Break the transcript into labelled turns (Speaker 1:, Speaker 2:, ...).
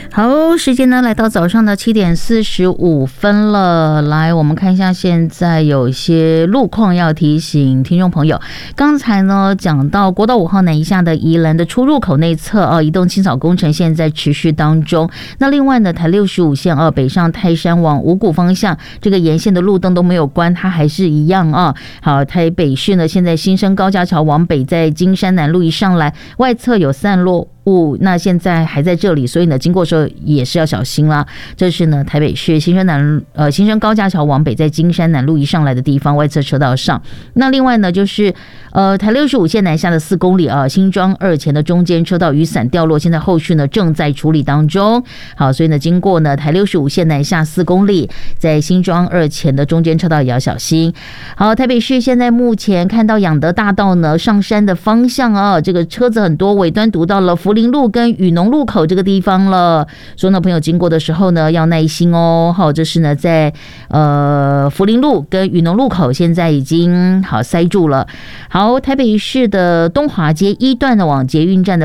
Speaker 1: 好，时间呢来到早上的7:45了。来，我们看一下现在有一些路况要提醒听众朋友。刚才呢讲到国道5号南一下的宜兰的出入口内侧移动清扫工程现在持续当中。那另外呢，台65线北上泰山往五股方向，这个沿线的路灯都没有关，它还是一样啊。好，台北市呢现在新生高架桥往北，在金山南路一上来，外侧有散落物，那现在还在这里，所以呢经过的时候也是要小心啦。这是呢台北市新生高架桥往北，在金山南路一上来的地方，外侧车道上。那另外呢就是台65线南下的4公里新庄2前的中间车道雨伞掉落，现在后续呢正在处理当中。好，所以呢经过呢台65线南下4公里，在新庄2前的中间车道也要小心。好，台北市现在目前看到仰德大道呢上山的方向这个车子很多，尾端堵到了福林路跟雨农路口这个地方了，所以呢朋友经过的时候呢要耐心哦。好，这是呢在福林路跟雨农路口现在已经好塞住了。好，台北市的东华街1段呢往捷运站的